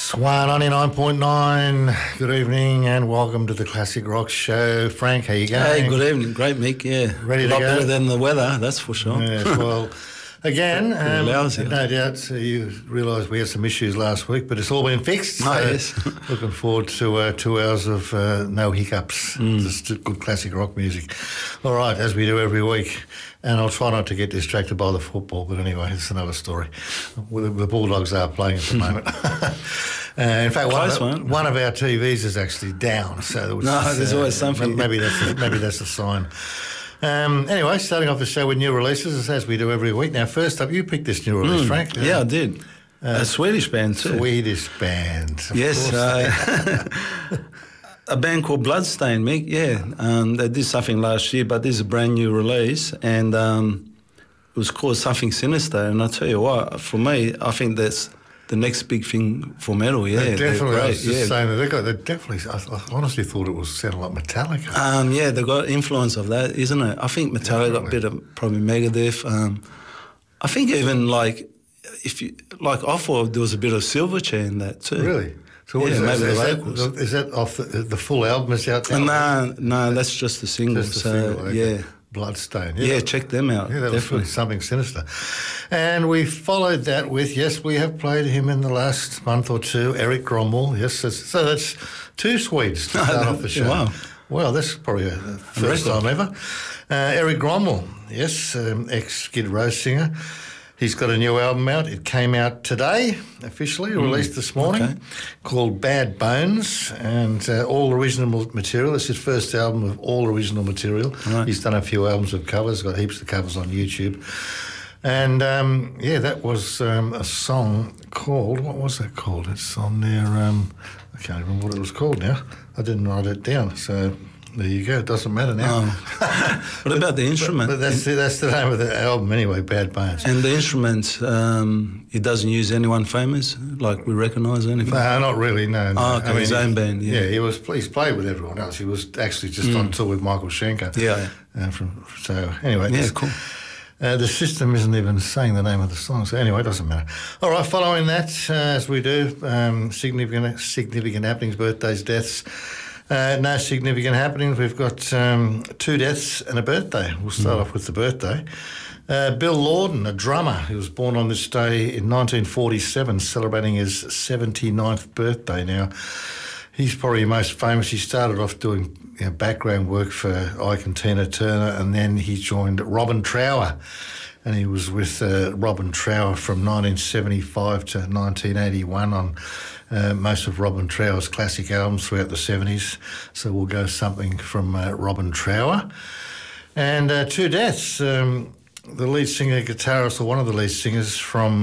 Swan 99.9. Good evening and welcome to the Classic Rock Show. Frank, how you going? Hey, good evening. Great, Mick. Yeah, Ready to a lot go? better than the weather, that's for sure. Yes, well, again, lousy. no doubt you realise we had some issues last week, but it's all been fixed. Oh, yes. Looking forward to 2 hours of no hiccups. Just good classic rock music. All right, as we do every week. And I'll try not to get distracted by the football, but anyway, it's another story. The Bulldogs are playing at the moment. In fact, one of our TVs is actually down. So there's always something. Maybe that's a sign. Anyway, starting off the show with new releases, as we do every week. Now, first up, you picked this new release, Frank. Yeah, I did. A Swedish band too. Swedish band. Yes. A band called Bloodstain, Mick. Yeah. They did something last year, but this is a brand new release, and it was called Something Sinister. And I tell you what, for me, I think that's the next big thing for metal. Yeah, definitely. I was just saying that they definitely. I honestly thought it was sounding like Metallica. Yeah, they got influence of that, isn't it? I think Metallica got a bit of probably Megadeth. I think even I thought there was a bit of Silverchair in that too. Really? So what is that off the full album is out now? No, that's just the single. Just the single, okay. Yeah. Bloodstain. Yeah, check them out. Yeah, that definitely. was Something Sinister. And we followed that with, yes, we have played him in the last month or two, Eric Grommel. Yes, so that's two Swedes to start off the show. Wow. Well, that's probably the first time ever. Eric Grommel, yes, ex-Skid Row singer. He's got a new album out. It came out today, officially, released this morning, called Bad Bones, and all original material. It's his first album of all original material. Right. He's done a few albums of covers, got heaps of covers on YouTube. And, that was a song called, what was that called? It's on there, I can't remember what it was called now. I didn't write it down, so... There you go. It doesn't matter now. What about the instrument? But that's the name of the album anyway, Bad Bones. And the instrument, it doesn't use anyone famous, like we recognise anything? No, not really, no. Oh, okay, his own band, yeah. Yeah, he's played with everyone else. He was actually just on tour with Michael Schenker. Yeah. So, anyway. Yeah, cool. The system isn't even saying the name of the song, so anyway, it doesn't matter. All right, following that, as we do, significant happenings, birthdays, deaths. No significant happenings. We've got 2 deaths and a birthday. We'll start off with the birthday. Bill Lawden, a drummer who was born on this day in 1947, celebrating his 79th birthday. Now, he's probably most famous. He started off doing background work for Ike and Tina Turner, and then he joined Robin Trower. And he was with Robin Trower from 1975 to 1981 on most of Robin Trower's classic albums throughout the 70s. So we'll go something from Robin Trower. And 2 deaths. The lead singer, guitarist, or one of the lead singers from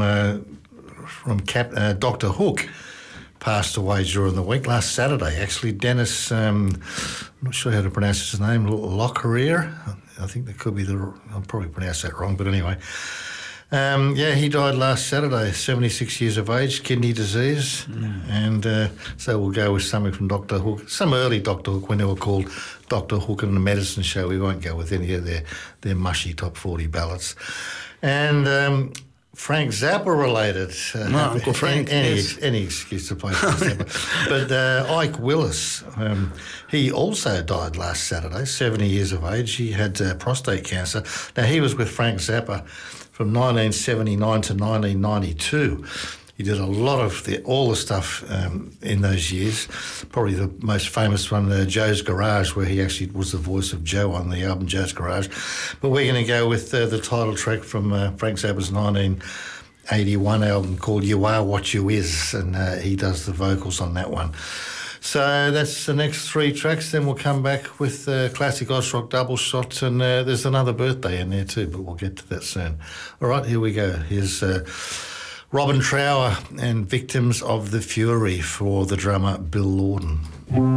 Dr. Hook passed away during the week, last Saturday, actually. Dennis, I'm not sure how to pronounce his name, Locklear. I think that could be I'll probably pronounce that wrong, but anyway. He died last Saturday, 76 years of age, kidney disease. And so we'll go with something from Dr. Hook, some early Dr. Hook when they were called Dr. Hook and the Medicine Show. We won't go with any of their mushy top 40 ballads. And Frank Zappa related. Uncle Frank. Any excuse to play Frank Zappa. But Ike Willis, he also died last Saturday, 70 years of age. He had prostate cancer. Now, he was with Frank Zappa from 1979 to 1992. He did a lot of all the stuff in those years. Probably the most famous one, Joe's Garage, where he actually was the voice of Joe on the album Joe's Garage. But we're going to go with the title track from Frank Zappa's 1981 album called You Are What You Is, and he does the vocals on that one. So that's the next 3 tracks. Then we'll come back with classic Ozrock double shot, and there's another birthday in there too, but we'll get to that soon. All right, here we go. Here's Robin Trower and Victims of the Fury for the drummer Bill Lawden.